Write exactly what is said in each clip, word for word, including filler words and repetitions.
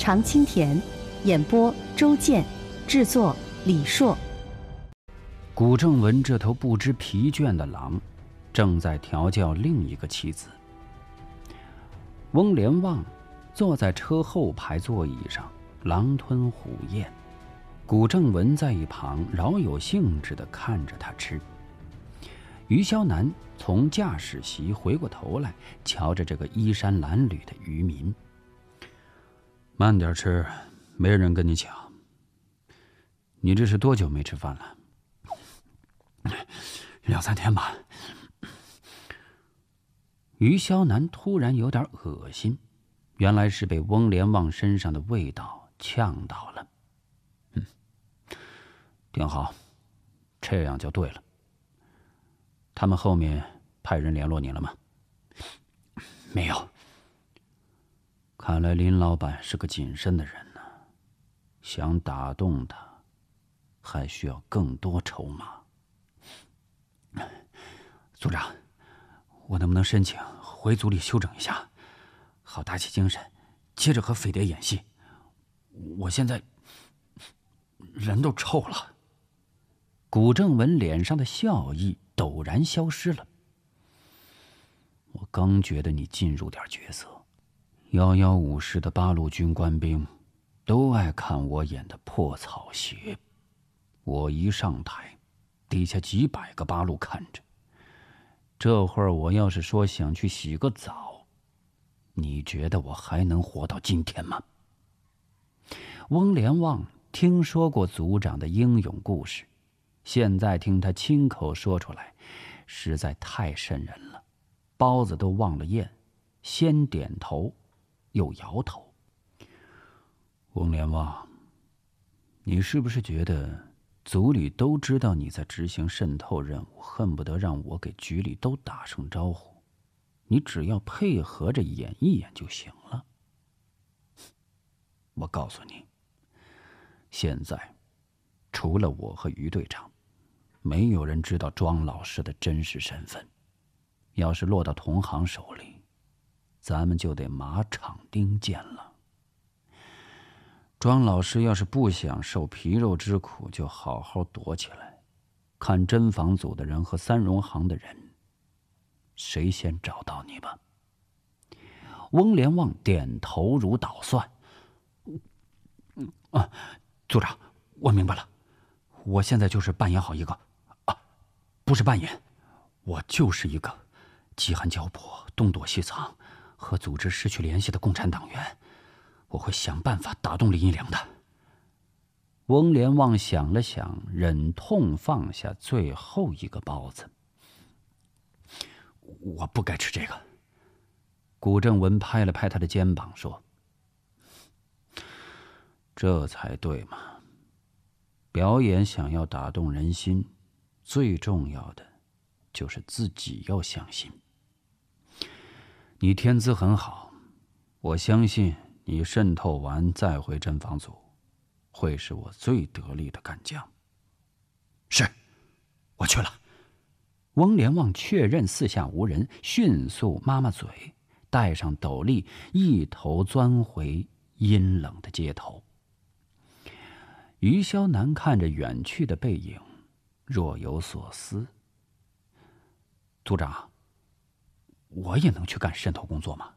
常青田，演播周健，制作李硕。 古正文这头不知疲倦的狼，正在调教另一个妻子。翁连旺坐在车后排座椅上，狼吞虎咽。古正文在一旁饶有兴致地看着他吃。于霄南从驾驶席回过头来，瞧着这个衣衫褴褛的渔民。慢点吃，没人跟你抢。你这是多久没吃饭了？两三天吧。于霄南突然有点恶心，原来是被翁连旺身上的味道呛到了。嗯，挺好，这样就对了。他们后面派人联络你了吗？没有。看来林老板是个谨慎的人呢，想打动他，还需要更多筹码。组长，我能不能申请回组里休整一下，好打起精神，接着和匪谍演戏？我现在人都臭了。古正文脸上的笑意陡然消失了。我刚觉得你进入点角色，遥遥五师的八路军官兵都爱看我演的破草鞋。我一上台，底下几百个八路看着。这会儿我要是说想去洗个澡，你觉得我还能活到今天吗？翁连旺听说过组长的英勇故事，现在听他亲口说出来，实在太瘆人了。包子都忘了咽，先点头又摇头。翁连旺，你是不是觉得组里都知道你在执行渗透任务，恨不得让我给局里都打声招呼，你只要配合着演一演就行了？我告诉你，现在除了我和于队长，没有人知道庄老师的真实身份。要是落到同行手里，咱们就得马场钉剑了。庄老师要是不想受皮肉之苦，就好好躲起来，看侦防组的人和三荣行的人谁先找到你吧。翁连旺点头如捣蒜。啊，组长，我明白了，我现在就是扮演好一个啊，不是扮演，我就是一个饥寒交迫、东躲西藏、和组织失去联系的共产党员。我会想办法打动林一良的。翁连旺想了想，忍痛放下最后一个包子。我不该吃这个。古正文拍了拍他的肩膀说：这才对嘛。表演想要打动人心，最重要的就是自己要相信。你天资很好，我相信你渗透完再回侦防组，会是我最得力的干将。是，我去了。翁连旺确认四下无人，迅速抹抹嘴，戴上斗笠，一头钻回阴冷的街头。于霄南看着远去的背影，若有所思。组长，我也能去干渗透工作吗？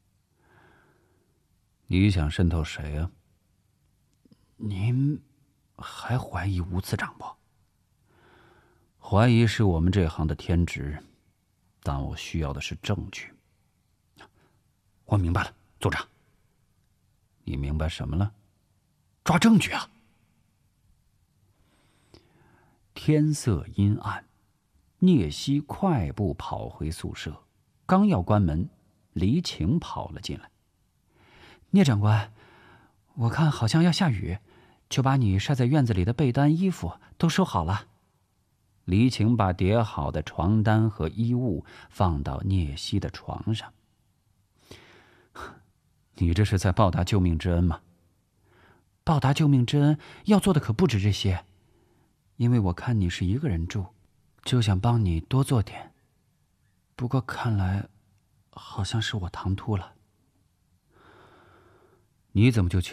你想渗透谁啊？您还怀疑吴次长不？怀疑是我们这行的天职，但我需要的是证据。我明白了，组长。你明白什么了？抓证据啊！天色阴暗，聂西快步跑回宿舍，刚要关门，黎晴跑了进来。聂长官，我看好像要下雨，就把你晒在院子里的被单、衣服都收好了。黎晴把叠好的床单和衣物放到聂西的床上。你这是在报答救命之恩吗？报答救命之恩要做的可不止这些，因为我看你是一个人住，就想帮你多做点。不过看来好像是我唐突了。你怎么就